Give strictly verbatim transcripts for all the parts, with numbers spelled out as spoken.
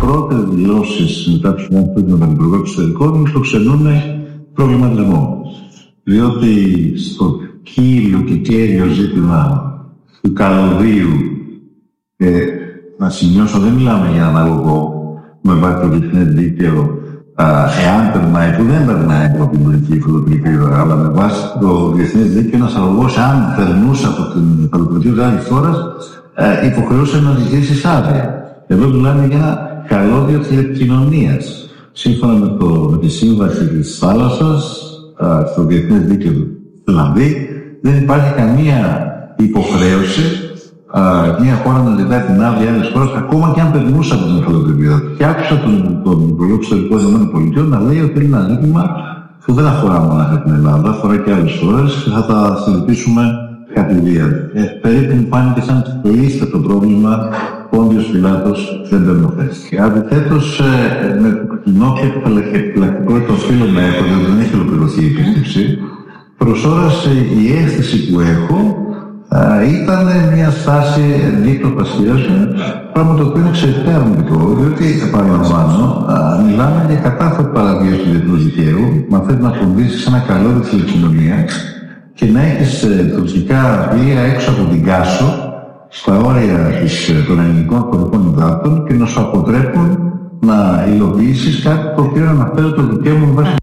πρώτες δηλώσεις μετά τους συνάντησης με τον Υπουργό Εξωτερικών προξενούν προβληματισμό. Διότι στο κύριο και κέριο ζήτημα του καλωδίου, ε, να σημειώσω, δεν μιλάμε για αναλογό με βάση το διεθνές δίκαιο, εάν περνάει, που δεν περνάει από την πολιτική φωτοπλική, αλλά με βάση το διεθνές δίκαιο, ένας αγωγός, αν περνούσε από την φωτοπλική άλλης χώρας, ε, υποχρεούσε να ζητήσει άδεια. Εδώ μιλάμε για ένα καλώδιο τηλεπικοινωνίας. Σύμφωνα με, το, με τη σύμβαση της θάλασσας, α, στο διεθνές δίκαιο δηλαδή, δεν υπάρχει καμία υποχρέωση α, μια χώρα να ζητάει την άδεια άλλης χώρας, ακόμα και αν περνούσε από την φωτοπλική. Και άκουσα τον, τον Υπουργό Εξωτερικών ΗΠΑ να λέει ότι είναι ένα ζήτημα που δεν αφορά μόνο την Ελλάδα, αφορά και άλλες χώρες και θα τα συζητήσουμε κατηδία. Ε, περίπου φάνηκε σαν λύστε το πρόβλημα, Πόντιος Πιλάτος δεν περνοφέστηκε. Αντιθέτως, ε, με το κοινό και επιφυλακτικό των φίλων με έχω, διότι δεν έχει ολοκληρωθεί η επίσκεψη, προς ώρας η αίσθηση που έχω α, ήταν μια στάση δίπλοπασίας, πράγμα το οποίο είναι εξαιρετικό, διότι, επαναλαμβάνω, μιλάμε για κατάφορη παραβίαση του διεθνούς δικαίου, μα θέλει να φοβήσει σε ένα καλώδιο τηλεπικοινωνία και να έχεις τουρκικά πλοία έξω από την Κάσο, στα όρια της, των ελληνικών χωρικών υδάτων και να σου αποτρέπουν να υλοποιήσεις κάτι το οποίο αναφέρει το δικαίωμα βάση.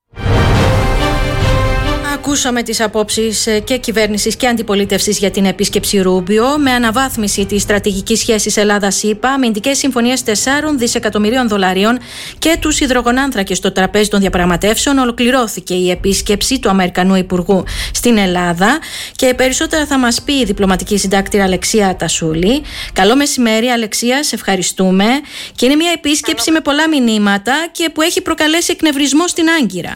Ακούσαμε τις απόψεις και κυβέρνησης και αντιπολίτευσης για την επίσκεψη Ρούμπιο, με αναβάθμιση της στρατηγικής σχέσης Ελλάδα-ΣΥΠΑ, αμυντικές συμφωνίες τεσσάρων δισεκατομμυρίων δολαρίων και τους υδρογονάνθρακες στο τραπέζι των διαπραγματεύσεων. Ολοκληρώθηκε η επίσκεψη του Αμερικανού Υπουργού στην Ελλάδα και περισσότερα θα μας πει η διπλωματική συντάκτηρα Αλεξία Τασούλη. Καλό μεσημέρι, Αλεξία, σε ευχαριστούμε. Και είναι μια επίσκεψη με πολλά μηνύματα και που έχει προκαλέσει εκνευρισμό στην Άγκυρα.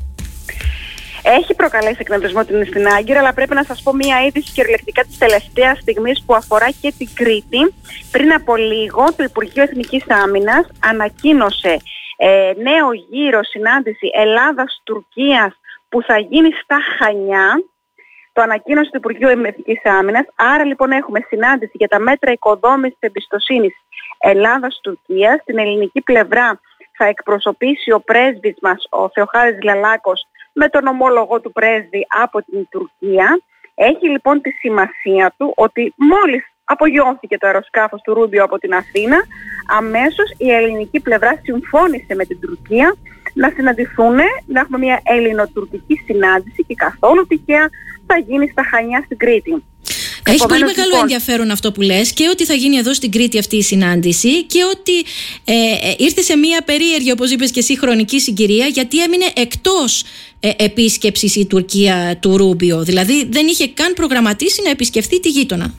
Έχει προκαλέσει εκνευρισμό στην Άγκυρα, αλλά πρέπει να σας πω μία είδηση κυριολεκτικά της τελευταίας στιγμής που αφορά και την Κρήτη. Πριν από λίγο, το Υπουργείο Εθνικής Άμυνας ανακοίνωσε ε, νέο γύρο συνάντηση Ελλάδας-Τουρκίας που θα γίνει στα Χανιά. Το ανακοίνωσε το Υπουργείο Εθνικής Άμυνας. Άρα λοιπόν έχουμε συνάντηση για τα μέτρα οικοδόμησης εμπιστοσύνης Ελλάδας-Τουρκίας. Στην ελληνική πλευρά θα εκπροσωπήσει ο πρέσβης μας, ο Θεοχάρης Λαλάκος, με τον ομόλογο του πρέσβη από την Τουρκία. Έχει λοιπόν τη σημασία του ότι μόλις απογειώθηκε το αεροσκάφος του Ρούμπιο από την Αθήνα, αμέσως η ελληνική πλευρά συμφώνησε με την Τουρκία να συναντηθούν, να έχουμε μια ελληνοτουρκική συνάντηση και καθόλου τυχαία θα γίνει στα Χανιά στην Κρήτη. Έχει Επομένως, πολύ μεγάλο λοιπόν ενδιαφέρον αυτό που λες, και ότι θα γίνει εδώ στην Κρήτη αυτή η συνάντηση και ότι ε, ε, ήρθε σε μια περίεργη, όπως είπες και εσύ, χρονική συγκυρία, γιατί έμεινε εκτός ε, επίσκεψης η Τουρκία του Ρούμπιο. Δηλαδή δεν είχε καν προγραμματίσει να επισκεφθεί τη γείτονα.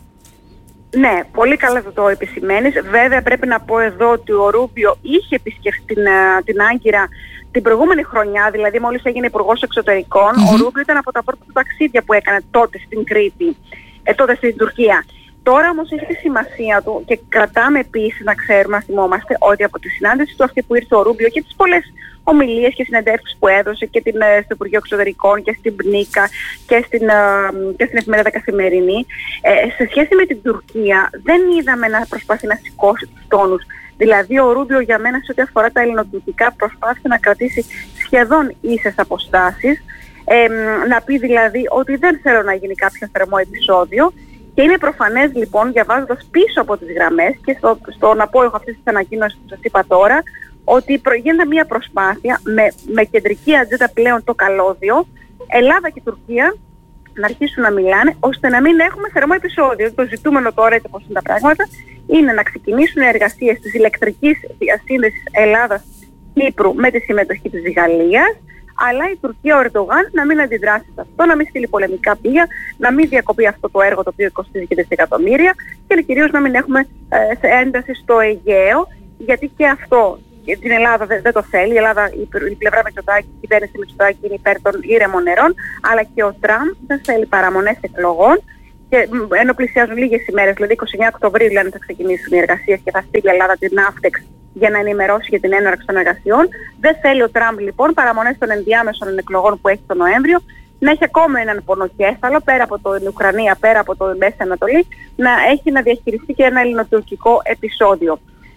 Ναι, πολύ καλά το, το επισημαίνεις. Βέβαια πρέπει να πω εδώ ότι ο Ρούμπιο είχε επισκεφθεί την, την Άγκυρα την προηγούμενη χρονιά, δηλαδή μόλις έγινε υπουργός εξωτερικών. Mm-hmm. Ο Ρούμπιο ήταν από τα πρώτα ταξίδια που έκανε τότε στην Κρήτη. Ε, τότε στην Τουρκία. Τώρα όμως έχει τη σημασία του και κρατάμε επίσης να ξέρουμε, να θυμόμαστε, ότι από τη συνάντηση του αυτή που ήρθε ο Ρούμπιο και τις πολλές ομιλίες και συνεντεύξεις που έδωσε και την, στο Υπουργείο Εξωτερικών και στην Πνίκα και στην, και στην Εφημερίδα Καθημερινή, ε, σε σχέση με την Τουρκία δεν είδαμε να προσπαθεί να σηκώσει τους τόνους. Δηλαδή ο Ρούμπιο για μένα σε ό,τι αφορά τα ελληνοτουρκικά προσπάθησε να κρατήσει σχεδόν ίσες αποστάσεις. Ε, να πει δηλαδή ότι δεν θέλω να γίνει κάποιο θερμό επεισόδιο και είναι προφανές λοιπόν, διαβάζοντας πίσω από τις γραμμές και στο, στο να πω εγώ αυτές τις ανακοίνωσεις που σας είπα τώρα, ότι γίνεται μια προσπάθεια με, με κεντρική ατζέντα πλέον το καλώδιο, Ελλάδα και Τουρκία να αρχίσουν να μιλάνε ώστε να μην έχουμε θερμό επεισόδιο. Το ζητούμενο τώρα, έτσι όπως είναι τα πράγματα, είναι να ξεκινήσουν οι εργασίες της ηλεκτρικής διασύνδεσης Ελλάδας-Κύπρου με τη συμμετοχή της Γαλλίας, αλλά η Τουρκία, ο Ερντογάν, να μην αντιδράσει σε αυτό, να μην στείλει πολεμικά πλοία, να μην διακοπεί αυτό το έργο το οποίο κοστίζει και δισεκατομμύρια και κυρίως να μην έχουμε ε, ένταση στο Αιγαίο, γιατί και αυτό την Ελλάδα δεν, δεν το θέλει. Η Ελλάδα, η, η πλευρά Μητσοτάκη, η κυβέρνηση Μητσοτάκη είναι υπέρ των ήρεμων νερών, αλλά και ο Τραμπ δεν θέλει παραμονές εκλογών. Και ενώ πλησιάζουν λίγες ημέρες, δηλαδή είκοσι εννέα Οκτωβρίου λένε θα ξεκινήσουν οι εργασίες και θα στείλει η Ελλάδα την Ναύτεξ για να ενημερώσει για την έναρξη των εργασιών. Δεν θέλει ο Τραμπ λοιπόν παραμονές των ενδιάμεσων εκλογών που έχει τον Νοέμβριο να έχει ακόμα έναν πονοκέφαλο πέρα από την Ουκρανία, πέρα από το Μέση Ανατολή, να έχει να διαχειριστεί και ένα ελληνοτουρκικό επεισόδιο.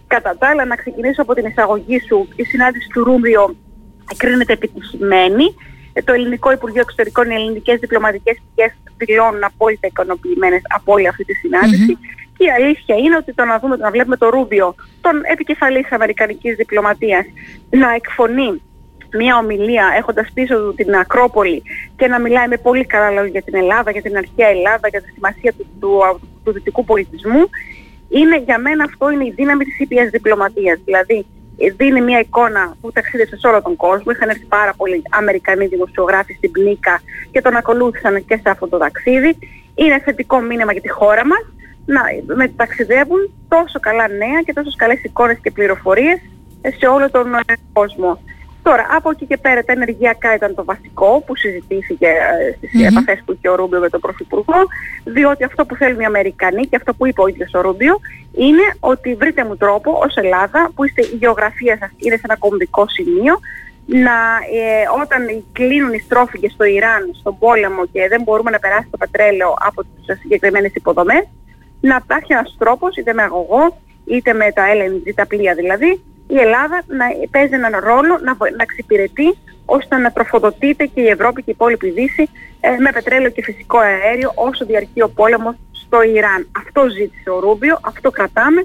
Κατά τα άλλα, να ξεκινήσω από την εισαγωγή σου, η συνάντηση του Ρούμπιο κρίνεται επιτυχημένη. Το Ελληνικό Υπουργείο Εξωτερικών, οι ελληνικές διπλωματικές πηγές δηλώνουν απόλυτα ικανοποιημένες από όλη αυτή τη συνάντηση. Mm-hmm. Και η αλήθεια είναι ότι το να δούμε, το να βλέπουμε το Ρούμπιο, τον επικεφαλής αμερικανικής διπλωματίας, να εκφωνεί μια ομιλία έχοντας πίσω του την Ακρόπολη και να μιλάει με πολύ καλά λόγια για την Ελλάδα, για την αρχαία Ελλάδα, για τη σημασία του, του, του, του δυτικού πολιτισμού, είναι, για μένα αυτό είναι η δύναμη της ήπιας διπλωματίας. Δηλαδή δίνει μια εικόνα που ταξίδευσε σε όλο τον κόσμο. Είχαν έρθει πάρα πολλοί Αμερικανοί δημοσιογράφοι στην Πνίκα και τον ακολούθησαν και σε αυτό το ταξίδι. Είναι θετικό μήνυμα για τη χώρα μας να μεταξιδεύουν τόσο καλά νέα και τόσο καλές εικόνες και πληροφορίες σε όλο τον κόσμο. Τώρα, από εκεί και πέρα τα ενεργειακά ήταν το βασικό που συζητήθηκε στις mm-hmm. επαφές που είχε ο Ρούμπιο με τον Πρωθυπουργό, διότι αυτό που θέλουν οι Αμερικανοί και αυτό που είπε ο ίδιος ο Ρούμπιο είναι ότι βρείτε μου τρόπο ως Ελλάδα, που είστε, η γεωγραφία σας είναι σε ένα κομβικό σημείο, να ε, όταν κλείνουν οι στρόφιγγες στο Ιράν, στον πόλεμο και δεν μπορούμε να περάσει το πετρέλαιο από τις συγκεκριμένες υποδομές, να υπάρχει ένας τρόπος, είτε με αγωγό, είτε με τα ελ εν τζι, τα πλοία δηλαδή, η Ελλάδα να παίζει έναν ρόλο, να, να εξυπηρετεί ώστε να τροφοδοτείται και η Ευρώπη και η υπόλοιπη Δύση ε, με πετρέλαιο και φυσικό αέριο όσο διαρκεί ο πόλεμος στο Ιράν. Αυτό ζήτησε ο Ρούμπιο, αυτό κρατάμε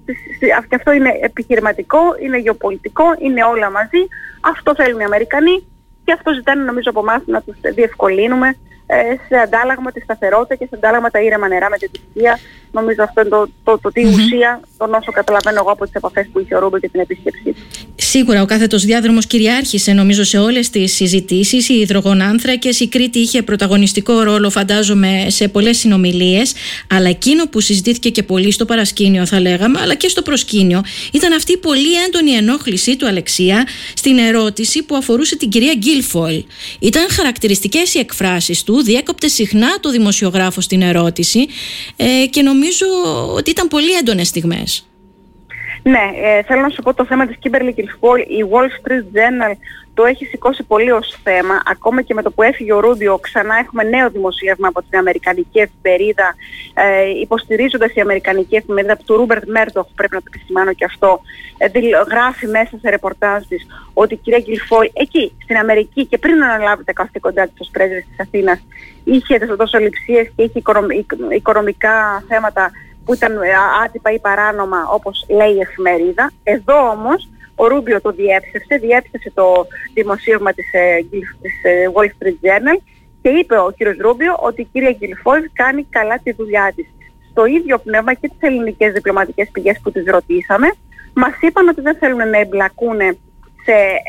και αυτό είναι επιχειρηματικό, είναι γεωπολιτικό, είναι όλα μαζί. Αυτό θέλουν οι Αμερικανοί και αυτό ζητάνε νομίζω από εμάς να τους διευκολύνουμε σε αντάλλαγμα τη σταθερότητα και σε αντάλλαγμα τα ήρεμα νερά με την Τουρκία. Νομίζω αυτό είναι το, το, το, το τι mm-hmm. ουσία των όσο καταλαβαίνω εγώ από τις επαφές που είχε ο Ρούμπιο και την επίσκεψή. Σίγουρα ο κάθετος διάδρομος κυριάρχησε νομίζω σε όλες τις συζητήσεις. Οι υδρογονάνθρακες, η Κρήτη είχε πρωταγωνιστικό ρόλο φαντάζομαι σε πολλές συνομιλίες, αλλά εκείνο που συζητήθηκε και πολύ στο παρασκήνιο θα λέγαμε, αλλά και στο προσκήνιο, ήταν αυτή η πολύ έντονη ενόχληση του Αλεξία στην ερώτηση που αφορούσε την κυρία Γκίλφοιλ. Ήταν χαρακτηριστικές οι εκφράσεις του, διέκοπτε συχνά το δημοσιογράφο στην ερώτηση ε, και νομίζω ότι ήταν πολύ έντονες στιγμές. Ναι, ε, θέλω να σου πω το θέμα της Kimberly Guilfoyle, η Wall Street Journal το έχει σηκώσει πολύ ως θέμα. Ακόμα και με το που έφυγε ο Ρούμπιο, ξανά έχουμε νέο δημοσίευμα από την Αμερικανική εφημερίδα, ε, υποστηρίζοντας η Αμερικανική εφημερίδα του Ρούμπερτ Μέρντοχ, πρέπει να το επισημάνω και αυτό, ε, γράφει μέσα σε ρεπορτάζ της ότι η κυρία Guilfoyle εκεί στην Αμερική και πριν αναλάβει τα καθήκοντά της ως πρέσβης της Αθήνας είχε δοσοληψίες και είχε οικονομικά θέματα που ήταν άτυπα ή παράνομα, όπως λέει η εφημερίδα. Εδώ όμως ο Ρούμπιο το διέψευσε, διέψευσε το δημοσίευμα της, της Wall Street Journal και είπε ο κύριος Ρούμπιο ότι η κυρία Guilfoyle κάνει καλά τη δουλειά της. Στο ίδιο πνεύμα και τις ελληνικές διπλωματικές πηγές που τις ρωτήσαμε, μας είπαν ότι δεν θέλουν να εμπλακούν σε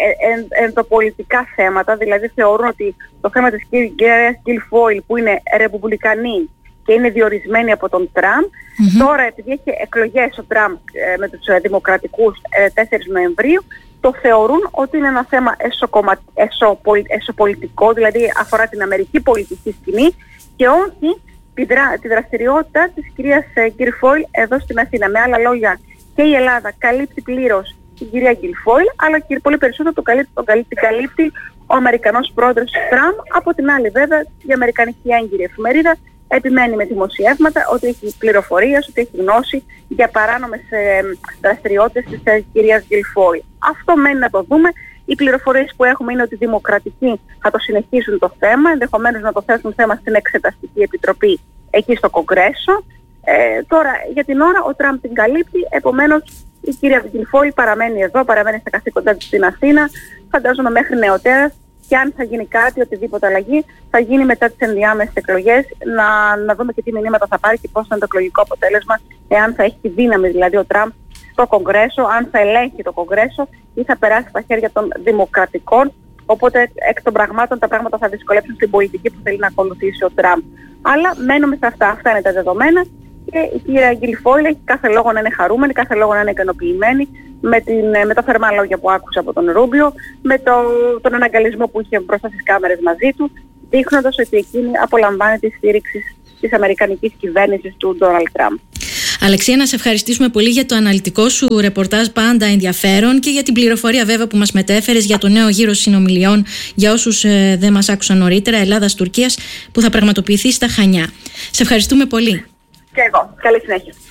ενδοπολιτικά θέματα, δηλαδή θεωρούν ότι το θέμα της κυρίας Guilfoyle που είναι ρεπουμπλικανή και είναι διορισμένη από τον Τραμπ. Mm-hmm. Τώρα, επειδή έχει εκλογές ο Τραμπ ε, με τους ε, δημοκρατικούς ε, τέσσερις Νοεμβρίου, το θεωρούν ότι είναι ένα θέμα εσωκομμα... εσωπολ... εσωπολιτικό, δηλαδή αφορά την Αμερική πολιτική σκηνή και όχι τη, δρα... τη δραστηριότητα της κυρίας ε, Guilfoyle εδώ στην Αθήνα. Με άλλα λόγια, και η Ελλάδα καλύπτει πλήρως την κυρία Guilfoyle, αλλά και πολύ περισσότερο το καλύπτει, το καλύπτει, καλύπτει ο Αμερικανός πρόεδρος Τραμπ. Από την άλλη βέβαια η Αμερικανική έγκυρη εφημερίδα επιμένει με δημοσιεύματα ότι έχει πληροφορίες, ότι έχει γνώση για παράνομες ε, δραστηριότητες της ε, κυρίας Guilfoyle. Αυτό μένει να το δούμε. Οι πληροφορίες που έχουμε είναι ότι οι δημοκρατικοί θα το συνεχίσουν το θέμα, ενδεχομένως να το θέσουν θέμα στην Εξεταστική Επιτροπή εκεί στο Κογκρέσο. Ε, τώρα, για την ώρα ο Τραμπ την καλύπτει, επομένως η κυρία Guilfoyle παραμένει εδώ, παραμένει στα καθήκοντά της στην Αθήνα, φαντάζομαι μέχρι νεοτέρας. Και αν θα γίνει κάτι, οτιδήποτε αλλαγή, θα γίνει μετά τις ενδιάμεσες εκλογές, να, να δούμε και τι μηνύματα θα πάρει και πώς θα είναι το εκλογικό αποτέλεσμα, εάν θα έχει τη δύναμη δηλαδή ο Τραμπ στο Κογκρέσο, αν θα ελέγχει το Κογκρέσο ή θα περάσει στα χέρια των δημοκρατικών. Οπότε εκ των πραγμάτων τα πράγματα θα δυσκολέψουν στην πολιτική που θέλει να ακολουθήσει ο Τραμπ. Αλλά μένουμε σε αυτά. Αυτά είναι τα δεδομένα. Και η κυρία Guilfoyle έχει κάθε λόγο να είναι χαρούμενη, κάθε λόγο να είναι ικανοποιημένη με, την, με τα θερμά λόγια που άκουσε από τον Ρούμπιο, με το, τον αναγκαλισμό που είχε μπροστά στις κάμερες μαζί του, δείχνοντας ότι εκείνη απολαμβάνει τη στήριξη της αμερικανικής κυβέρνησης του Ντόναλντ Τραμπ. Αλεξία, να σε ευχαριστήσουμε πολύ για το αναλυτικό σου ρεπορτάζ, πάντα ενδιαφέρον, και για την πληροφορία βέβαια που μας μετέφερες για το νέο γύρο συνομιλιών για όσους ε, δεν μας άκουσαν νωρίτερα, Ελλάδας-Τουρκίας, που θα πραγματοποιηθεί στα Χανιά. Σε ευχαριστούμε πολύ. Και εγώ. Καλή συνέχεια.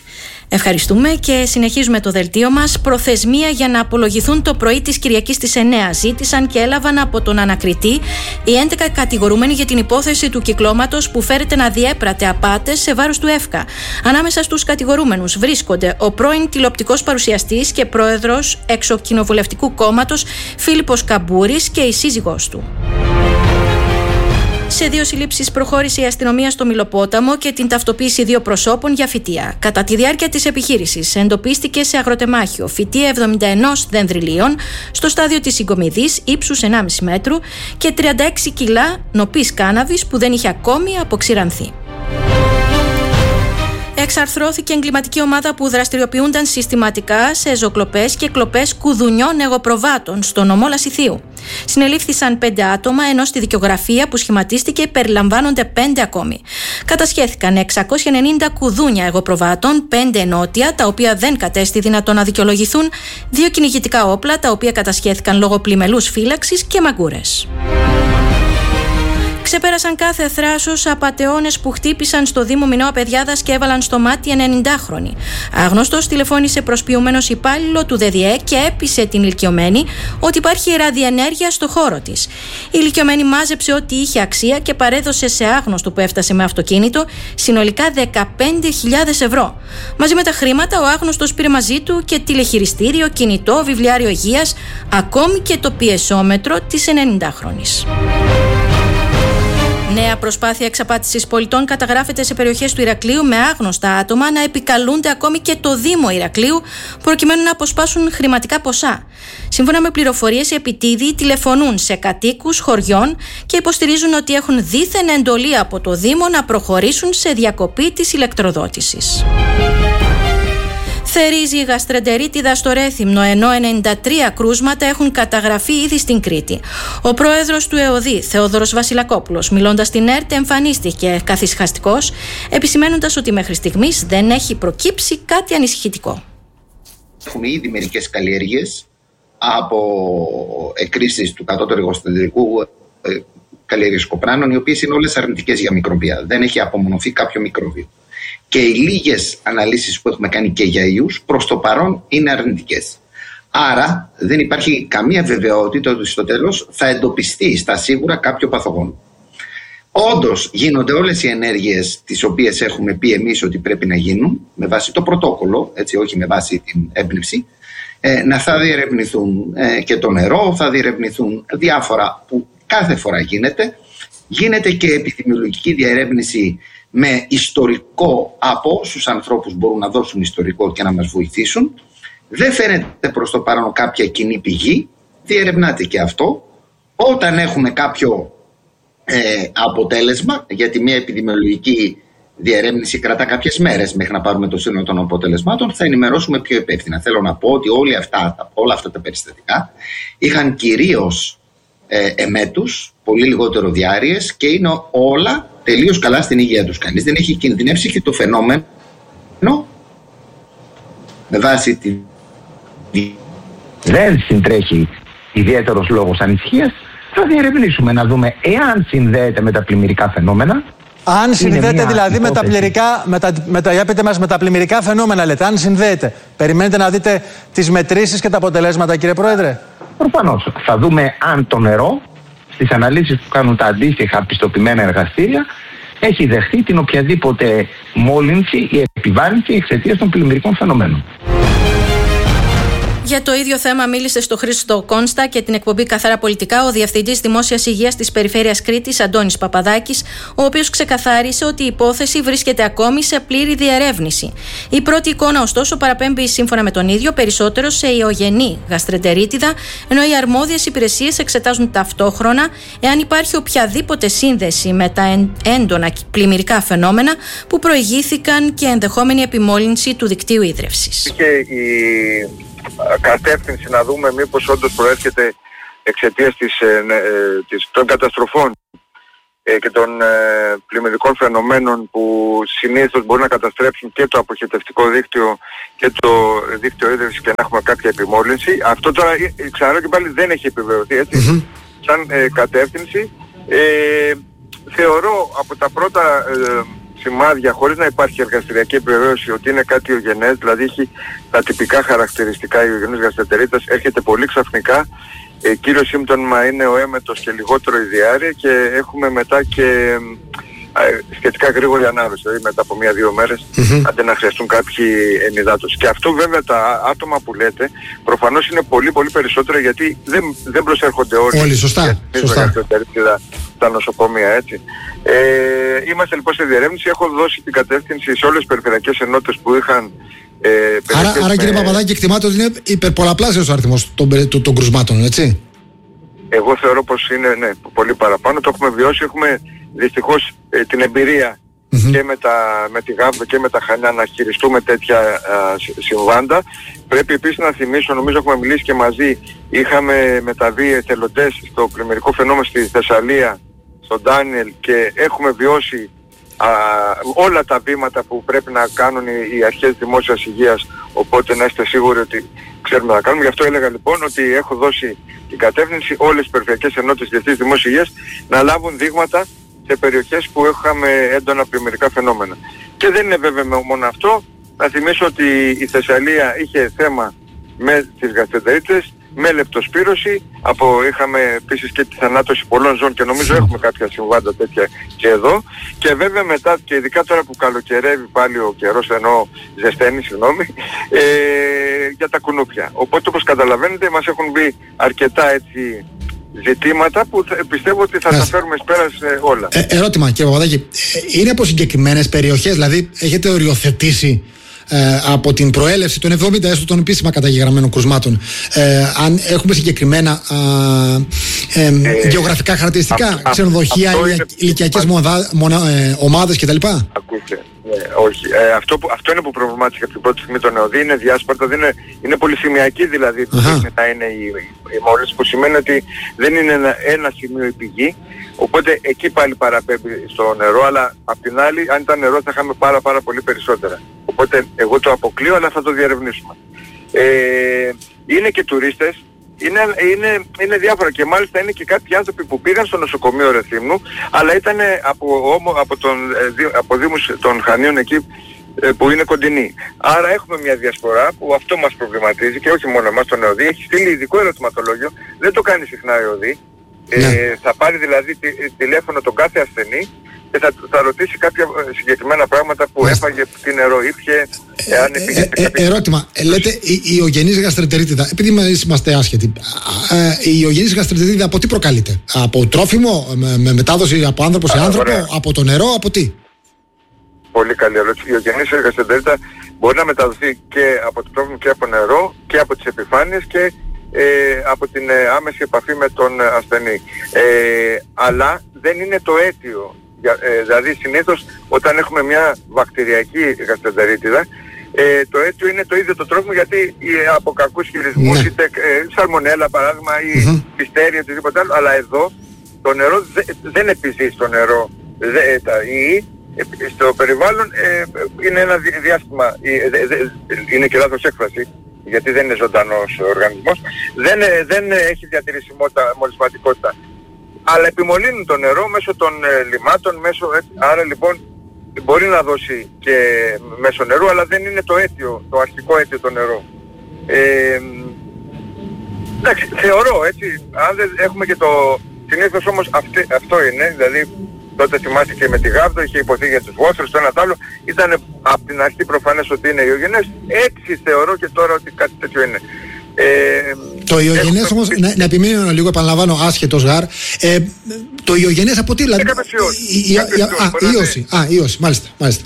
Ευχαριστούμε και συνεχίζουμε το δελτίο μας. Προθεσμία για να απολογηθούν το πρωί της Κυριακής στις εννέα. Ζήτησαν και έλαβαν από τον ανακριτή οι έντεκα κατηγορούμενοι για την υπόθεση του κυκλώματος που φέρεται να διέπρατε απάτες σε βάρος του ΕΦΚΑ. Ανάμεσα στους κατηγορούμενους βρίσκονται ο πρώην τηλεοπτικός παρουσιαστής και πρόεδρος εξοκοινοβουλευτικού κόμματος Φίλιππος Καμπούρης και η σύζυγός του. Σε δύο συλλήψεις προχώρησε η αστυνομία στο Μηλοπόταμο και την ταυτοποίηση δύο προσώπων για φυτεία. Κατά τη διάρκεια της επιχείρησης εντοπίστηκε σε αγροτεμάχιο φυτεία εβδομήντα ένα δενδριλίων στο στάδιο της συγκομιδής ύψους ενάμιση μέτρου και τριάντα έξι κιλά νοπής κάναβης που δεν είχε ακόμη αποξηρανθεί. Εξαρθρώθηκε εγκληματική ομάδα που δραστηριοποιούνταν συστηματικά σε ζωοκλοπές και κλοπές κουδουνιών εγωπροβάτων στο νομό Λασιθίου. Συνελήφθησαν πέντε άτομα, ενώ στη δικαιογραφία που σχηματίστηκε περιλαμβάνονται πέντε ακόμη. Κατασχέθηκαν εξακόσια ενενήντα κουδούνια εγωπροβάτων, πέντε ενότια, τα οποία δεν κατέστη δυνατόν να δικαιολογηθούν, δύο κυνηγητικά όπλα, τα οποία κατασχέθηκαν λόγω πλημελούς φύλαξης και μαγκούρες. Ξεπέρασαν κάθε θράσος απατεώνες που χτύπησαν στο Δήμο Μινώα Παιδιάδας και έβαλαν στο μάτι ενενηντάχρονη. Άγνωστος τηλεφώνησε προσποιούμενος υπάλληλο του ΔΕΔΙΕ και έπεισε την ηλικιωμένη ότι υπάρχει ραδιενέργεια στο χώρο της. Η ηλικιωμένη μάζεψε ό,τι είχε αξία και παρέδωσε σε άγνωστο που έφτασε με αυτοκίνητο συνολικά δεκαπέντε χιλιάδες ευρώ. Μαζί με τα χρήματα, ο άγνωστος πήρε μαζί του και τηλεχειριστήριο, κινητό, βιβλιάριο υγείας, ακόμη και το πιεσόμετρο της ενενηντάχρονης. Νέα προσπάθεια εξαπάτησης πολιτών καταγράφεται σε περιοχές του Ηρακλείου με άγνωστα άτομα να επικαλούνται ακόμη και το Δήμο Ηρακλείου προκειμένου να αποσπάσουν χρηματικά ποσά. Σύμφωνα με πληροφορίες, οι επιτίδιοι τηλεφωνούν σε κατοίκους χωριών και υποστηρίζουν ότι έχουν δήθεν εντολή από το Δήμο να προχωρήσουν σε διακοπή της ηλεκτροδότησης. Θερίζει η γαστρεντερίτιδα στο Ρέθυμνο, ενώ ενενήντα τρία κρούσματα έχουν καταγραφεί ήδη στην Κρήτη. Ο πρόεδρος του ΕΟΔΗ, Θεόδωρος Βασιλακόπουλος, μιλώντας στην ΕΡΤ, εμφανίστηκε καθησυχαστικός, επισημαίνοντας ότι μέχρι στιγμής δεν έχει προκύψει κάτι ανησυχητικό. Έχουμε ήδη μερικές καλλιέργειες από εκκρίσεις του κατώτερου εργοστασιακού καλλιέργειας κοπράνων, οι οποίες είναι όλες αρνητικές για μικροβία. Δεν έχει απομονωθεί κάποιο μικρόβιο. Και οι λίγες αναλύσεις που έχουμε κάνει και για ιούς προς το παρόν είναι αρνητικές. Άρα δεν υπάρχει καμία βεβαιότητα ότι στο τέλος θα εντοπιστεί στα σίγουρα κάποιο παθογόνο. Όντως γίνονται όλες οι ενέργειες τις οποίες έχουμε πει εμείς ότι πρέπει να γίνουν με βάση το πρωτόκολλο, έτσι, όχι με βάση την έμπνευση, ε, να θα διερευνηθούν ε, και το νερό, θα διερευνηθούν διάφορα που κάθε φορά γίνεται. Γίνεται και επιδημιολογική διερεύνηση με ιστορικό από όσους ανθρώπους μπορούν να δώσουν ιστορικό και να μας βοηθήσουν. Δεν φαίνεται προς το παρόν κάποια κοινή πηγή, διερευνάται και αυτό. Όταν έχουμε κάποιο ε, αποτέλεσμα, γιατί μια επιδημιολογική διερεύνηση κρατά κάποιες μέρες μέχρι να πάρουμε το σύνολο των αποτελεσμάτων, θα ενημερώσουμε πιο υπεύθυνα. Θέλω να πω ότι όλοι αυτά, όλα αυτά τα περιστατικά είχαν κυρίως ε, εμέτους, πολύ λιγότερο διάρειες και είναι όλα τελείως καλά στην υγεία τους. Κανείς δεν έχει κινδυνεύσει και το φαινόμενο με βάση τη... Δεν συντρέχει ιδιαίτερος λόγος ανησυχίας. Θα διερευνήσουμε να δούμε εάν συνδέεται με τα πλημμυρικά φαινόμενα. Αν συνδέεται δηλαδή με τα, πλημμυρικά, με, τα, με, τα, για πείτε μας, με τα πλημμυρικά φαινόμενα, λέτε, αν συνδέεται, περιμένετε να δείτε τις μετρήσεις και τα αποτελέσματα, κύριε Πρόεδρε? Προφανώς. Θα δούμε αν το νερό, στις αναλύσεις που κάνουν τα αντίστοιχα πιστοποιημένα εργαστήρια, έχει δεχθεί την οποιαδήποτε μόλυνση ή επιβάρυνση εξαιτίας των πλημμυρικών φαινομένων. Για το ίδιο θέμα μίλησε στο Χρήστο Κόνστα και την εκπομπή Καθαρά Πολιτικά ο Διευθυντής Δημόσιας Υγείας της Περιφέρειας Κρήτης, Αντώνης Παπαδάκης, ο οποίος ξεκαθάρισε ότι η υπόθεση βρίσκεται ακόμη σε πλήρη διερεύνηση. Η πρώτη εικόνα, ωστόσο, παραπέμπει σύμφωνα με τον ίδιο περισσότερο σε ιογενή γαστρεντερίτιδα, ενώ οι αρμόδιες υπηρεσίες εξετάζουν ταυτόχρονα εάν υπάρχει οποιαδήποτε σύνδεση με τα έντονα πλημμυρικά φαινόμενα που προηγήθηκαν και ενδεχόμενη επιμόλυνση του δικτύου ίδρευσης. Κατεύθυνση να δούμε μήπως όντως προέρχεται εξαιτίας της, ε, ε, της, των καταστροφών ε, και των ε, πλημμυρικών φαινομένων που συνήθως μπορεί να καταστρέψουν και το αποχετευτικό δίκτυο και το δίκτυο ίδρυυσης και να έχουμε κάποια επιμόλυνση. Αυτό τώρα ξαναλέω και πάλι δεν έχει επιβεβαιωθεί, έτσι, mm-hmm. σαν ε, κατεύθυνση. Ε, θεωρώ από τα πρώτα ε, σημάδια χωρίς να υπάρχει εργαστηριακή επιβεβαίωση ότι είναι κάτι ιογενές, δηλαδή έχει τα τυπικά χαρακτηριστικά ιογενής γαστρεντερίτιδας, έρχεται πολύ ξαφνικά. Ε, κύριο σύμπτωμα είναι ο έμετος και λιγότερο η διάρρεια και έχουμε μετά και ε, σχετικά γρήγορη ανάρρωση, δηλαδή μετά από μία-δύο μέρες mm-hmm. αντί να χρειαστούν κάποιοι ενυδάτωση. Και αυτό βέβαια τα άτομα που λέτε προφανώς είναι πολύ πολύ περισσότερα γιατί δεν, δεν προσέρχονται όλοι. Όλοι, σωστά. σωστά. Τα νοσοκομεία, έτσι. Ε, είμαστε λοιπόν σε διερεύνηση. Έχω δώσει την κατεύθυνση σε όλες τις περιφερειακές ενότητες που είχαν ε, Άρα, άρα με... κύριε Παπαδάκη, εκτιμάται ότι είναι υπερπολαπλάσιος ο αριθμός των, των, των κρουσμάτων, έτσι. Εγώ θεωρώ πως είναι ναι, πολύ παραπάνω. Το έχουμε βιώσει. Έχουμε δυστυχώς ε, την εμπειρία mm-hmm. και με, τα, με τη Γάβδο και με τα Χανιά να χειριστούμε τέτοια α, συμβάντα. Πρέπει επίσης να θυμίσω, νομίζω έχουμε μιλήσει και μαζί, είχαμε μεταβεί εθελοντές στο πλημμυρικό φαινόμενο στη Θεσσαλία, στον Ντάνιελ, και έχουμε βιώσει α, όλα τα βήματα που πρέπει να κάνουν οι, οι αρχές δημόσιας υγείας, οπότε να είστε σίγουροι ότι ξέρουμε να κάνουμε. Γι' αυτό έλεγα λοιπόν ότι έχω δώσει την κατεύθυνση όλες τις περιφερειακές ενότητες διευθύνσεις δημόσιας υγείας να λάβουν δείγματα σε περιοχές που είχαμε έντονα πλημμυρικά φαινόμενα. Και δεν είναι βέβαια μόνο αυτό. Να θυμίσω ότι η Θεσσαλία είχε θέμα με τις γαστρεντερίτιδες, με λεπτοσπύρωση, από, είχαμε επίσης και τη θανάτωση πολλών ζώων και νομίζω έχουμε κάποια συμβάντα τέτοια και εδώ. Και βέβαια μετά, και ειδικά τώρα που καλοκαιρεύει πάλι ο καιρός, ενώ ζεσταίνει, συγγνώμη, ε, για τα κουνούπια. Οπότε όπως καταλαβαίνετε μας έχουν μπει αρκετά έτσι ζητήματα που θα, πιστεύω ότι θα τα φέρουμε εις πέρας ε, όλα. Ε, ερώτημα κύριε Παπαδάκη, είναι από συγκεκριμένες περιοχές, δηλαδή έχετε οριοθετήσει ε, από την προέλευση των εβδομήντα έστω των επίσημα καταγεγραμμένων κρουσμάτων, ε, αν έχουμε συγκεκριμένα ε, ε, ε, γεωγραφικά χαρακτηριστικά, α, ξενοδοχεία, ηλικιακές ε, ομάδες κτλ. Ακούστε. Ε, όχι. Ε, αυτό, που, αυτό είναι που προβλημάτισε από την πρώτη στιγμή τον ΕΟΔΗ, είναι διάσπαρτα, δεν είναι, είναι πολυσημειακή δηλαδή που να είναι η, η, η μόλυνση, που σημαίνει ότι δεν είναι ένα, ένα σημείο η πηγή, οπότε εκεί πάλι παραπέμπει στο νερό, αλλά απ' την άλλη αν ήταν νερό θα είχαμε πάρα πάρα πολύ περισσότερα. Οπότε εγώ το αποκλείω, αλλά θα το διερευνήσουμε. Ε, είναι και τουρίστες. Είναι, είναι, είναι διάφορα και μάλιστα είναι και κάποιοι άνθρωποι που πήγαν στο νοσοκομείο Ρεθύμνου, αλλά ήταν από, από, τον, από δήμους των Χανίων εκεί που είναι κοντινοί. Άρα έχουμε μια διασπορά που αυτό μας προβληματίζει και όχι μόνο εμάς τον ΕΟΔΗ. Έχει στείλει ειδικό ερωτηματολόγιο, δεν το κάνει συχνά η ΕΟΔΗ. Ναι. Ε, θα πάρει δηλαδή τι, τηλέφωνο τον κάθε ασθενή και θα, θα ρωτήσει κάποια συγκεκριμένα πράγματα που έφαγε, τι νερό ήπιε, εάν υπήρχε ε, ε, κάποια... Ερώτημα, ε, λέτε η, η ιογενής γαστρεντερίτιδα, επειδή είμαστε άσχετοι, ε, η ιογενής γαστρεντερίτιδα από τι προκαλείται? Από τρόφιμο, με, με μετάδοση από άνθρωπο σε άνθρωπο, ωραία. Από το νερό, από τι? Πολύ καλή ερώτηση. Η ιογενής γαστρεντερίτιδα μπορεί να μεταδοθεί και από το τρόφιμο και από νερό και από τις επιφάνειες και Ε, από την ε, άμεση επαφή με τον ε, ασθενή. Ε, αλλά δεν είναι το αίτιο. Για, ε, δηλαδή συνήθως όταν έχουμε μια βακτηριακή γαστρεντερίτιδα, ε, το αίτιο είναι το ίδιο το τρόφιμο, γιατί ε, από κακούς χειρισμούς, είτε ε, σαλμονέλα παράδειγμα ή mm-hmm. πιστέρια, οτιδήποτε άλλο, αλλά εδώ το νερό δε, δεν επιζεί στο νερό. Δε, τα, ή, ε, στο περιβάλλον ε, είναι ένα διάστημα, ε, δε, δε, είναι και λάθος έκφραση, γιατί δεν είναι ζωντανός οργανισμός, δεν, δεν έχει διατηρησιμότητα, μολυσματικότητα. Αλλά επιμολύνουν το νερό μέσω των ε, λιμάτων, μέσω, άρα λοιπόν μπορεί να δώσει και μέσω νερού, αλλά δεν είναι το αίτιο, το αρχικό αίτιο το νερό. Ε, εντάξει, θεωρώ έτσι, αν δεν έχουμε και το... Συνήθως όμως αυτή, αυτό είναι, δηλαδή τότε θυμάστε και με τη Γάβδο, είχε υποθεί για τους βόθρους, το ένα το άλλο, ήταν από την αρχή προφανές ότι είναι ιογενές, έτσι θεωρώ και τώρα ότι κάτι τέτοιο είναι. Ε, το ιογενές έχω... όμως, να, να επιμείνω λίγο, επαναλαμβάνω, άσχετος γάρ, ε, το ιογενές από τι, δηλαδή... Ιώση, α, ιώση, μάλιστα, μάλιστα.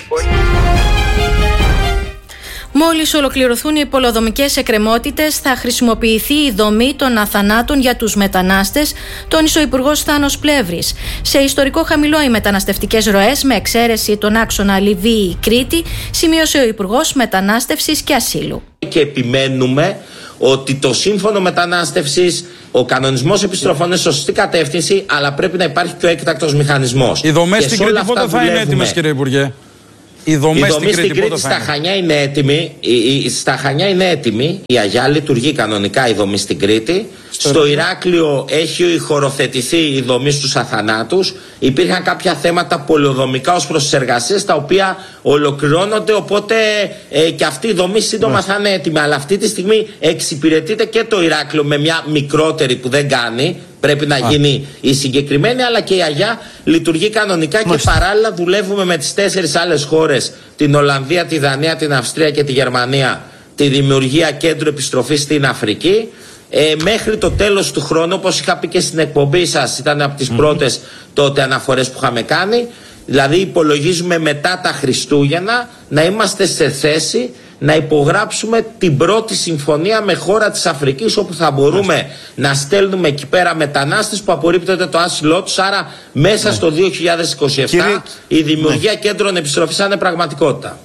Μόλις ολοκληρωθούν οι πολεοδομικές εκκρεμότητες, θα χρησιμοποιηθεί η δομή των αθανάτων για τους μετανάστες, τόνισε ο Υπουργός Θάνος Πλεύρης. Σε ιστορικό χαμηλό οι μεταναστευτικές ροές, με εξαίρεση τον άξονα Λιβύη-Κρήτη, σημείωσε ο Υπουργός Μετανάστευσης και Ασύλου. Και επιμένουμε ότι το σύμφωνο μετανάστευσης, ο κανονισμός επιστροφών είναι σωστή κατεύθυνση, αλλά πρέπει να υπάρχει και ο έκτακτος μηχανισμός. Οι δομές στην Κρήτη πότε θα είναι έτοιμες, κύριε Υπουργέ? Η δομή, η δομή στην Κρήτη, Κρήτη στα Χανιά είναι έτοιμη. Η, η, στα Χανιά είναι έτοιμη. Η Αγιά λειτουργεί κανονικά η δομή στην Κρήτη. Στο, Στο Ηράκλειο έχει χωροθετηθεί η δομή στους αθανάτους. Υπήρχαν κάποια θέματα πολεοδομικά ως προς τις εργασίες, τα οποία ολοκληρώνονται, οπότε ε, και αυτή η δομή σύντομα θα είναι έτοιμη. Αλλά αυτή τη στιγμή εξυπηρετείται και το Ηράκλειο με μια μικρότερη που δεν κάνει. Πρέπει να Α. γίνει η συγκεκριμένη, αλλά και η Αγιά λειτουργεί κανονικά. Μάλιστα. Και παράλληλα δουλεύουμε με τις τέσσερις άλλες χώρες, την Ολλανδία, τη Δανία, την Αυστρία και τη Γερμανία, τη δημιουργία κέντρου επιστροφής στην Αφρική. Ε, μέχρι το τέλος του χρόνου, όπως είχα πει και στην εκπομπή σας, ήταν από τις mm-hmm. πρώτες τότε αναφορές που είχαμε κάνει. Δηλαδή υπολογίζουμε μετά τα Χριστούγεννα να είμαστε σε θέση να υπογράψουμε την πρώτη συμφωνία με χώρα της Αφρικής, όπου θα μπορούμε mm-hmm. να στέλνουμε εκεί πέρα μετανάστες που απορρίπτεται το άσυλό τους. Άρα μέσα mm-hmm. στο δύο χιλιάδες είκοσι επτά Κύριε... η δημιουργία mm-hmm. κέντρων επιστροφής θα είναι πραγματικότητα.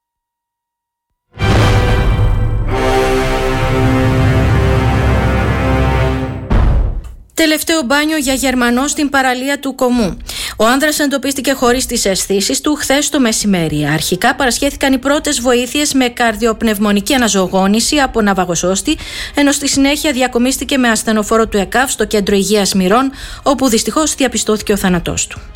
Τελευταίο μπάνιο για Γερμανό στην παραλία του Κομού. Ο άνδρας εντοπίστηκε χωρίς τις αισθήσεις του χθες το μεσημέρι. Αρχικά παρασχέθηκαν οι πρώτες βοήθειες με καρδιοπνευμονική αναζωογόνηση από ναυαγοσώστη, ενώ στη συνέχεια διακομίστηκε με ασθενοφόρο του ΕΚΑΒ στο κέντρο υγείας Μυρών, όπου δυστυχώς διαπιστώθηκε ο θάνατός του.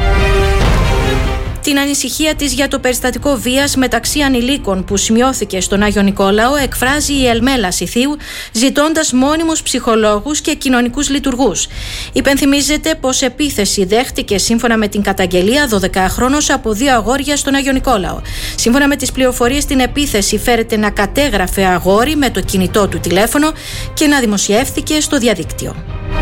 Την ανησυχία της για το περιστατικό βίας μεταξύ ανηλίκων που σημειώθηκε στον Άγιο Νικόλαο εκφράζει η Ελμέλα Σιθίου, ζητώντας μόνιμους ψυχολόγους και κοινωνικούς λειτουργούς. Υπενθυμίζεται πως επίθεση δέχτηκε σύμφωνα με την καταγγελία δωδεκάχρονος από δύο αγόρια στον Άγιο Νικόλαο. Σύμφωνα με τις πληροφορίες, την επίθεση φέρεται να κατέγραφε αγόρι με το κινητό του τηλέφωνο και να δημοσιεύθηκε στο διαδίκτυο.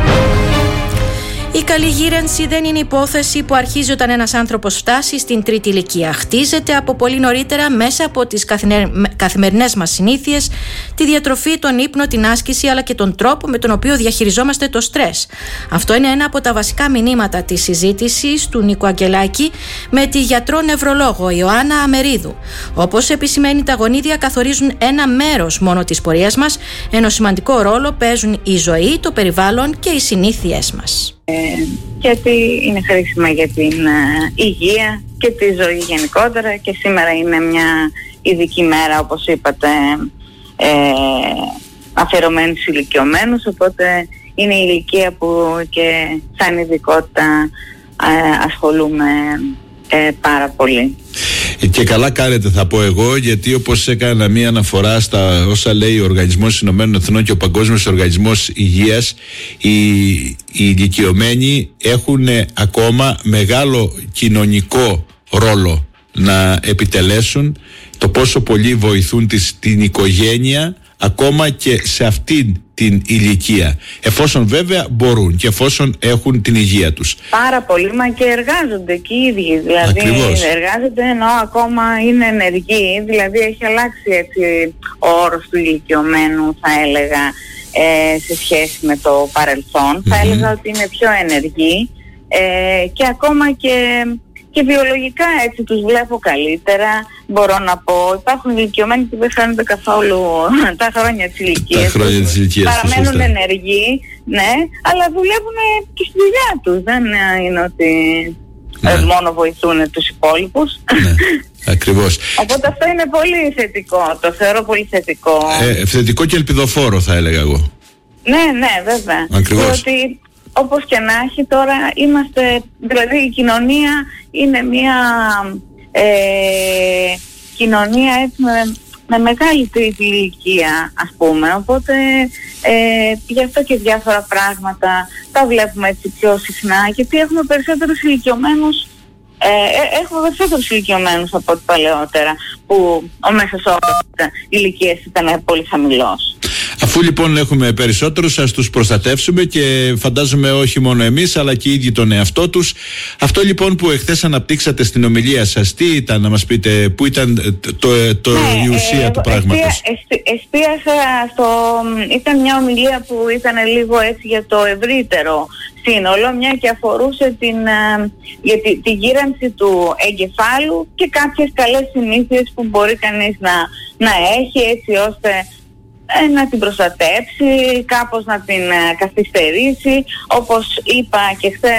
Η καλή γύρανση δεν είναι υπόθεση που αρχίζει όταν ένας άνθρωπος φτάσει στην τρίτη ηλικία. Χτίζεται από πολύ νωρίτερα μέσα από τις καθημερινές μας συνήθειες, τη διατροφή, τον ύπνο, την άσκηση, αλλά και τον τρόπο με τον οποίο διαχειριζόμαστε το στρες. Αυτό είναι ένα από τα βασικά μηνύματα της συζήτησης του Νίκου Αγγελάκη με τη γιατρό νευρολόγο Ιωάννα Αμερίδου. Όπως επισημαίνει, τα γονίδια καθορίζουν ένα μέρος μόνο της πορείας μας, ενώ σημαντικό ρόλο παίζουν η ζωή, το περιβάλλον και οι συνήθειές μας. Ε, γιατί είναι χρήσιμα για την ε, υγεία και τη ζωή γενικότερα, και σήμερα είναι μια ειδική μέρα, όπως είπατε, ε, αφιερωμένη στους ηλικιωμένους, οπότε είναι η ηλικία που και σαν ειδικότητα ε, ασχολούμαι ε, πάρα πολύ. Και καλά κάνετε, θα πω εγώ, γιατί όπως έκανα μία αναφορά στα όσα λέει ο Οργανισμός Ηνωμένων Εθνών και ο Παγκόσμιος Οργανισμός Υγείας, οι, οι ηλικιωμένοι έχουν ακόμα μεγάλο κοινωνικό ρόλο να επιτελέσουν, το πόσο πολύ βοηθούν τις, την οικογένεια ακόμα και σε αυτήν την ηλικία, εφόσον βέβαια μπορούν και εφόσον έχουν την υγεία τους. Πάρα πολύ, μα και εργάζονται και οι ίδιοι, δηλαδή Ακριβώς. εργάζονται ενώ ακόμα είναι ενεργοί, δηλαδή έχει αλλάξει έτσι ο όρος του ηλικιωμένου, θα έλεγα, ε, σε σχέση με το παρελθόν. Mm-hmm. Θα έλεγα ότι είναι πιο ενεργοί ε, και ακόμα και και βιολογικά έτσι τους βλέπω καλύτερα, μπορώ να πω. Υπάρχουν ηλικιωμένοι που δεν φαίνονται καθόλου τα χρόνια της ηλικίας. Τα χρόνια της ηλικίας. Παραμένουν ενεργοί, ναι, αλλά δουλεύουν και στη δουλειά τους. Δεν είναι ότι ναι. μόνο βοηθούν τους υπόλοιπους. Ναι. Ακριβώς. Οπότε αυτό είναι πολύ θετικό, το θεωρώ πολύ θετικό. Ε, θετικό και ελπιδοφόρο, θα έλεγα εγώ. Ναι, ναι, βέβαια. Ακριβώς. Διότι όπως και να έχει, τώρα είμαστε, δηλαδή η κοινωνία είναι μια ε, κοινωνία έτσι με, με μεγάλη τρίτη ηλικία, ας πούμε, οπότε ε, γι' αυτό και διάφορα πράγματα τα βλέπουμε έτσι πιο συχνά, γιατί έχουμε περισσότερους ηλικιωμένους, ε, έχουμε περισσότερους ηλικιωμένους από ό,τι παλαιότερα, που ο μέσος όρος ηλικίας ήταν πολύ χαμηλός. Αφού λοιπόν έχουμε περισσότερους, ας τους προστατεύσουμε, και φαντάζομαι όχι μόνο εμείς αλλά και οι ίδιοι τον εαυτό τους. Αυτό λοιπόν που εχθές αναπτύξατε στην ομιλία σας, τι ήταν, να μας πείτε, πού ήταν το, το, το, ναι, η ουσία ε, του πράγματος? Εστί, εστίασα στο, ήταν μια ομιλία που ήταν λίγο έτσι για το ευρύτερο σύνολο, μια και αφορούσε την, για τη, τη γύρανση του εγκεφάλου και κάποιες καλές συνήθειες που μπορεί κανείς να, να έχει, έτσι ώστε να την προστατέψει, κάπως να την καθυστερήσει. Όπως είπα και χθες,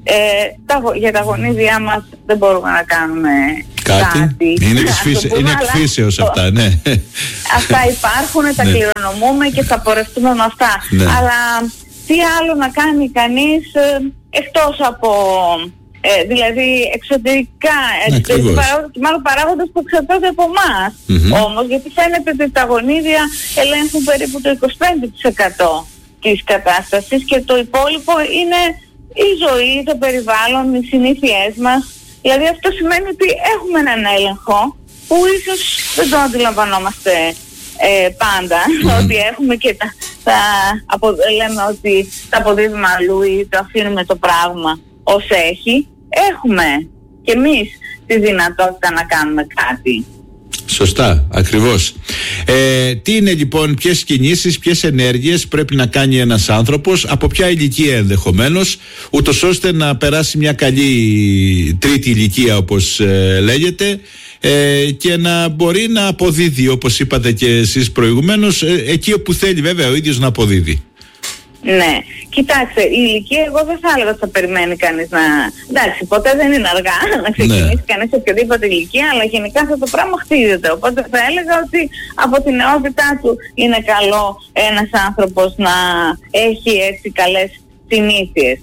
Ε, τα, για τα γονίδια μας δεν μπορούμε να κάνουμε κάτι. κάτι είναι είναι εκφύσεως αυτά, ναι. Αυτά υπάρχουν, τα ναι. κληρονομούμε και θα πορευτούμε με αυτά. Ναι. Αλλά τι άλλο να κάνει κανείς ε, εκτός από... Ε, δηλαδή εξωτερικά, εξωτερικοί παράγοντες και μάλλον παράγοντες που εξαρτώνται από εμάς. Mm-hmm. Όμως, γιατί φαίνεται ότι τα γονίδια ελέγχουν περίπου το είκοσι πέντε τοις εκατό της κατάστασης και το υπόλοιπο είναι η ζωή, το περιβάλλον, οι συνήθειές μας. Δηλαδή αυτό σημαίνει ότι έχουμε έναν έλεγχο που ίσως δεν το αντιλαμβανόμαστε ε, πάντα, mm-hmm. ότι έχουμε και τα, τα απο, λέμε ότι τα αποδίδουμε αλλού ή το αφήνουμε το πράγμα ως έχει. Έχουμε και εμείς τη δυνατότητα να κάνουμε κάτι. Σωστά, ακριβώς. Ε, τι είναι λοιπόν, ποιες κινήσεις, ποιες ενέργειες πρέπει να κάνει ένας άνθρωπος, από ποια ηλικία ενδεχομένως, ούτως ώστε να περάσει μια καλή τρίτη ηλικία όπως ε, λέγεται, ε, και να μπορεί να αποδίδει, όπως είπατε και εσείς προηγουμένως, ε, εκεί όπου θέλει βέβαια ο ίδιος να αποδίδει. Ναι, κοιτάξτε, η ηλικία εγώ δεν θα έλεγα ότι θα περιμένει κανείς να... Εντάξει, ποτέ δεν είναι αργά να ξεκινήσει ναι. κανείς σε οποιαδήποτε ηλικία, αλλά γενικά αυτό το πράγμα χτίζεται. Οπότε θα έλεγα ότι από την νεότητά του είναι καλό ένας άνθρωπος να έχει έτσι καλές συνήθειες.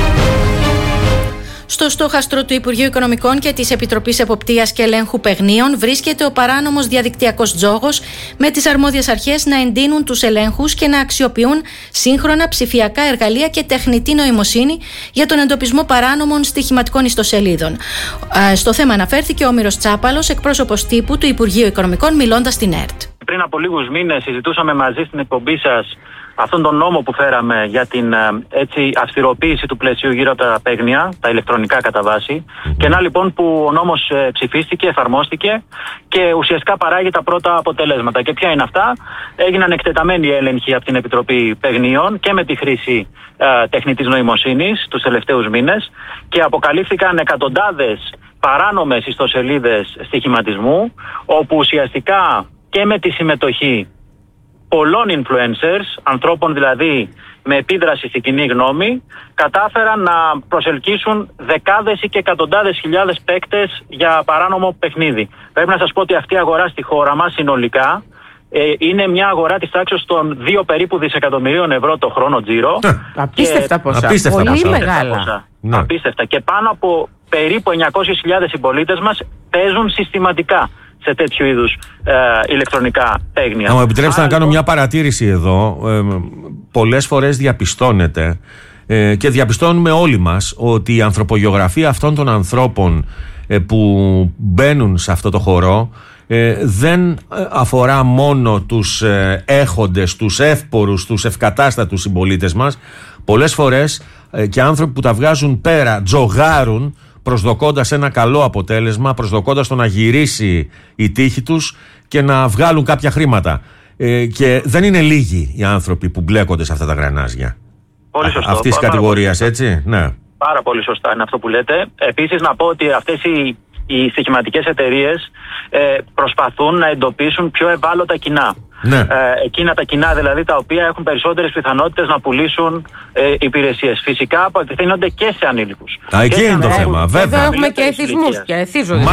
Στο στόχαστρο του Υπουργείου Οικονομικών και της Επιτροπής Εποπτείας και Ελέγχου Παιγνίων βρίσκεται ο παράνομος διαδικτυακός τζόγος, με τις αρμόδιες αρχές να εντείνουν τους ελέγχους και να αξιοποιούν σύγχρονα ψηφιακά εργαλεία και τεχνητή νοημοσύνη για τον εντοπισμό παράνομων στοιχηματικών ιστοσελίδων. Στο θέμα αναφέρθηκε ο Όμηρος Τσάπαλος, εκπρόσωπος τύπου του Υπουργείου Οικονομικών, μιλώντας στην ΕΡΤ. Πριν από λίγους μήνες συζητούσαμε μαζί στην εκπομπή σας αυτόν τον νόμο που φέραμε για την έτσι, αυστηροποίηση του πλαισίου γύρω από τα παίγνια, τα ηλεκτρονικά κατά βάση. Και να λοιπόν που ο νόμος ε, ψηφίστηκε, εφαρμόστηκε και ουσιαστικά παράγει τα πρώτα αποτελέσματα. Και ποια είναι αυτά? Έγιναν εκτεταμένοι έλεγχοι από την Επιτροπή Παιγνίων και με τη χρήση ε, τεχνητής νοημοσύνης τους τελευταίους μήνες και αποκαλύφθηκαν εκατοντάδες παράνομες ιστοσελίδες στοιχηματισμού, όπου ουσιαστικά και με τη συμμετοχή πολλών influencers, ανθρώπων δηλαδή με επίδραση στην κοινή γνώμη, κατάφεραν να προσελκύσουν δεκάδες ή και εκατοντάδες χιλιάδες παίκτες για παράνομο παιχνίδι. Πρέπει να σας πω ότι αυτή η αγορά στη χώρα μας συνολικά ε, είναι μια αγορά της τάξης των δύο περίπου δισεκατομμυρίων ευρώ το χρόνο τζίρο. Απίστευτα ποσά. Απίστευτα Πολύ ποσά. μεγάλα. Ποσά. Ναι. Απίστευτα. Και πάνω από περίπου εννιακόσιες χιλιάδες συμπολίτες μας παίζουν συστηματικά σε τέτοιου είδους ε, ηλεκτρονικά παίγνια. Να μου επιτρέψετε Άρα, να κάνω μια παρατήρηση εδώ. Ε, πολλές φορές διαπιστώνεται ε, και διαπιστώνουμε όλοι μας ότι η ανθρωπογεωγραφία αυτών των ανθρώπων ε, που μπαίνουν σε αυτό το χώρο ε, δεν αφορά μόνο τους ε, έχοντες, τους εύπορους, τους ευκατάστατους συμπολίτες μας. Πολλές φορές ε, και άνθρωποι που τα βγάζουν πέρα τζογάρουν, προσδοκώντας ένα καλό αποτέλεσμα, προσδοκώντας το να γυρίσει η τύχη τους και να βγάλουν κάποια χρήματα. Ε, και δεν είναι λίγοι οι άνθρωποι που μπλέκονται σε αυτά τα γρανάζια. Πολύ σωστό. Αυτής της κατηγορίας, έτσι. Ναι. Πάρα πολύ σωστά είναι αυτό που λέτε. Επίσης να πω ότι αυτές οι, οι στοιχηματικές εταιρείες ε, προσπαθούν να εντοπίσουν πιο ευάλωτα κοινά. Ναι. Ε, εκείνα τα κοινά δηλαδή τα οποία έχουν περισσότερες πιθανότητες να πουλήσουν ε, υπηρεσίες. Φυσικά απευθύνονται και σε ανήλικους. Α, εκεί είναι το θέμα, βέβαια. Εδώ έχουμε και εθισμούς και εθίζονται.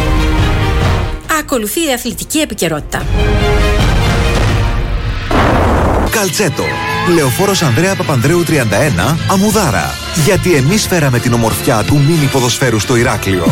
Ακολουθεί η αθλητική επικαιρότητα. Καλτσέτο. Λεωφόρος Ανδρέα Παπανδρέου τριάντα ένα, Αμμουδάρα. Γιατί εμείς φέραμε την ομορφιά του μίνι ποδοσφαίρου στο Ηράκλειο.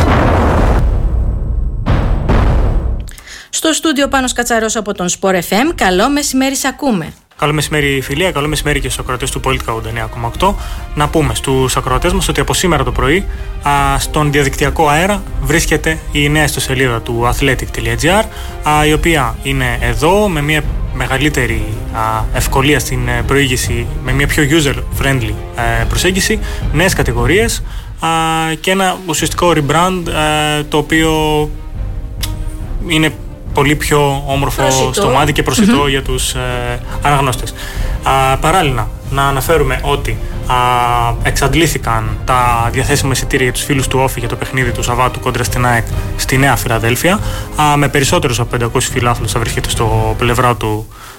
Στο στούντιο Πάνος Κατσαρός από τον Sport εφ εμ. Καλό μεσημέρι, σ' ακούμε. Καλό μεσημέρι, φιλία. Καλό μεσημέρι και στους ακροατές του Πολιτικά ογδόντα εννέα κόμμα οκτώ. Να πούμε στους ακροατές μας ότι από σήμερα το πρωί α, στον διαδικτυακό αέρα βρίσκεται η νέα ιστοσελίδα του athletic.gr, α, η οποία είναι εδώ με μια μεγαλύτερη α, ευκολία στην προήγηση, με μια πιο user-friendly α, προσέγγιση, νέες κατηγορίες α, και ένα ουσιαστικό rebrand α, το οποίο είναι πολύ πιο όμορφο προσιτό στο μάτι και προσιτό mm-hmm. για τους ε, αναγνώστες. Α, παράλληλα, να αναφέρουμε ότι α, εξαντλήθηκαν τα διαθέσιμα εισιτήρια για τους φίλους του Όφη για το παιχνίδι του Σαββάτου κόντρα στην ΑΕΚ στη Νέα Φιλαδέλφια. Α, με περισσότερους από πεντακόσιους φιλάθλους θα βρίσκεται στο πλευρά του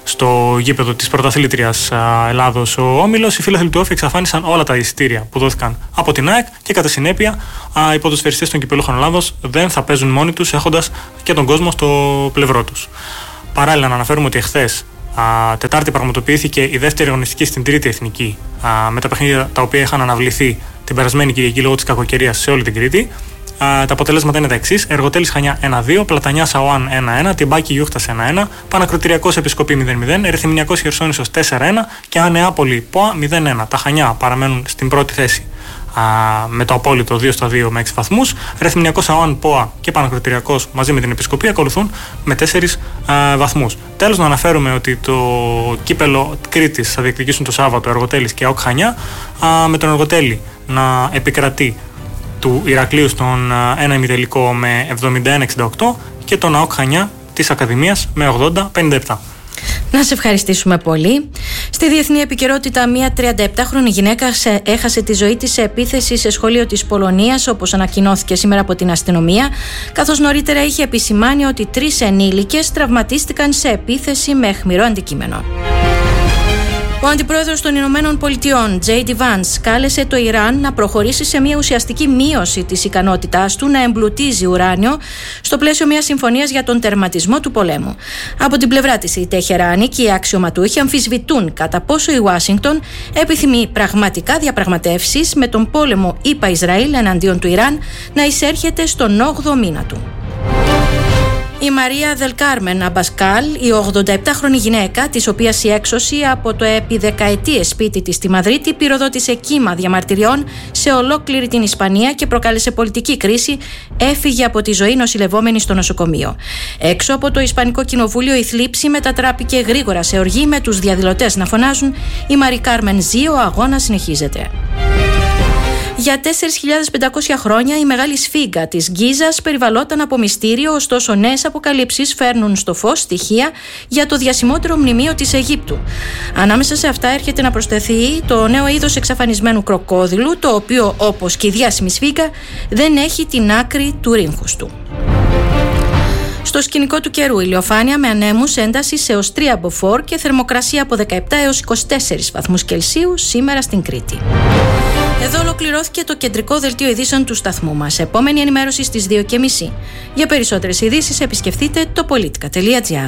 στο γήπεδο της πρωταθλήτριας Ελλάδος ο Όμιλος, οι φίλαθλοι του Όφη εξαφάνισαν όλα τα εισιτήρια που δόθηκαν από την ΑΕΚ και κατά συνέπεια οι ποδοσφαιριστές των κυπελούχων Ελλάδος δεν θα παίζουν μόνοι τους, έχοντας και τον κόσμο στο πλευρό τους. Παράλληλα, να αναφέρουμε ότι εχθές, Α, Τετάρτη, πραγματοποιήθηκε η δεύτερη αγωνιστική στην τρίτη εθνική, α, με τα παιχνίδια τα οποία είχαν αναβληθεί την περασμένη Κυριακή λόγω της κακοκαιρίας σε όλη την Κρήτη. Α, τα αποτελέσματα είναι τα εξής: Εργοτέλης Χανιά ένα δύο, Πλατανιάς Αοάν ένα ένα, Τιμπάκη Γιούχτας ένα ένα, Πανακροτηριακός Επισκοπή μηδέν μηδέν, Ερθυμηνιακός Χερσόνησος τέσσερα ένα και Ανεάπολη Πόα μηδέν ένα. Τα Χανιά παραμένουν στην πρώτη θέση α, με το απόλυτο δύο στα δύο με έξι βαθμούς. Ερθυμηνιακός Αοάν Πόα και Πανακροτηριακός μαζί με την Επισκοπή ακολουθούν με τέσσερις βαθμούς. Τέλος, να αναφέρουμε ότι το κύπελο Κρήτης θα διεκδικήσουν το Σάββατο Εργοτέλης και ΑΟΚ Χανιά, α, με τον Εργοτέλη να επικρατεί του Ηρακλείου στον ένα ημιτελικό με εβδομήντα ένα εξήντα οκτώ και τον ΑΟΚ Χανιά της Ακαδημίας με ογδόντα πενήντα επτά. Να σε ευχαριστήσουμε πολύ. Στη διεθνή επικαιρότητα, μια τριανταεπτάχρονη γυναίκα έχασε τη ζωή της σε επίθεση σε σχολείο της Πολωνίας, όπως ανακοινώθηκε σήμερα από την αστυνομία, καθώς νωρίτερα είχε επισημάνει ότι τρεις ενήλικες τραυματίστηκαν σε επίθεση με αιχμηρό αντικείμενο. Ο αντιπρόεδρος των Ηνωμένων Πολιτειών, τζέι ντι Vance, κάλεσε το Ιράν να προχωρήσει σε μια ουσιαστική μείωση της ικανότητάς του να εμπλουτίζει ουράνιο στο πλαίσιο μιας συμφωνίας για τον τερματισμό του πολέμου. Από την πλευρά της, η Τεχεράνη και οι αξιωματούχοι αμφισβητούν κατά πόσο η Ουάσιγκτον επιθυμεί πραγματικά διαπραγματεύσεις με τον πόλεμο ΗΠΑ Ισραήλ εναντίον του Ιράν να εισέρχεται στον όγδοο μήνα του. Η Μαρία Δελ Κάρμεν Αμπασκάλ, η ογδονταεπτάχρονη γυναίκα, της οποίας η έξωση από το επί δεκαετίες σπίτι της στη Μαδρίτη πυροδότησε κύμα διαμαρτυριών σε ολόκληρη την Ισπανία και προκάλεσε πολιτική κρίση, έφυγε από τη ζωή νοσηλευόμενη στο νοσοκομείο. Έξω από το Ισπανικό Κοινοβούλιο, η θλίψη μετατράπηκε γρήγορα σε οργή, με τους διαδηλωτές να φωνάζουν «Η Μαρή Κάρμεν ζει, ο αγώνας συνεχίζεται». Για τέσσερις χιλιάδες πεντακόσια χρόνια η μεγάλη σφίγγα της Γκίζας περιβαλλόταν από μυστήριο, ωστόσο νέες αποκαλύψεις φέρνουν στο φως στοιχεία για το διασημότερο μνημείο της Αιγύπτου. Ανάμεσα σε αυτά έρχεται να προσθεθεί το νέο είδος εξαφανισμένου κροκόδιλου, το οποίο, όπως και η διάσημη σφίγγα, δεν έχει την άκρη του ρύγχους του. Στο σκηνικό του καιρού, ηλιοφάνεια με ανέμους έντασης έως τρία μποφόρ και θερμοκρασία από δεκαεπτά έως είκοσι τέσσερις βαθμούς Κελσίου σήμερα στην Κρήτη. Εδώ ολοκληρώθηκε το κεντρικό δελτίο ειδήσεων του σταθμού μας. Επόμενη ενημέρωση στις δύο και μισή. Για περισσότερες ειδήσεις επισκεφτείτε το politica τελεία gr.